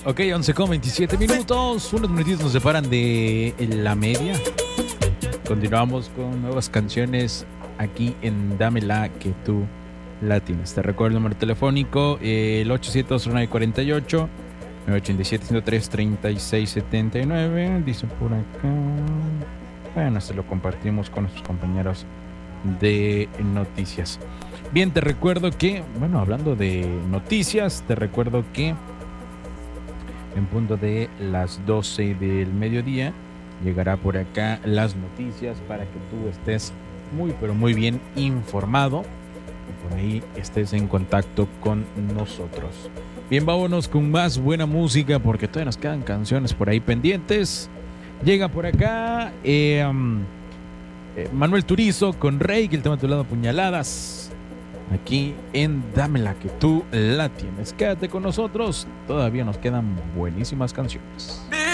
Ok, 11:27. Unos minutitos nos separan de la media. Continuamos con nuevas canciones aquí en Dámela que tú la tienes. Te recuerdo el número telefónico, el 87-948 987-103-3679. Dice por acá. Bueno, se lo compartimos con nuestros compañeros de noticias. Bien, te recuerdo que, bueno, hablando de noticias, te recuerdo que en punto de las 12 del mediodía llegará por acá las noticias para que tú estés muy pero muy bien informado y por ahí estés en contacto con nosotros. Bien, vámonos con más buena música porque todavía nos quedan canciones por ahí pendientes. Llega por acá Manuel Turizo con Rey, que el tema titulado Puñaladas. Aquí en Dámela que tú la tienes. Quédate con nosotros, todavía nos quedan buenísimas canciones.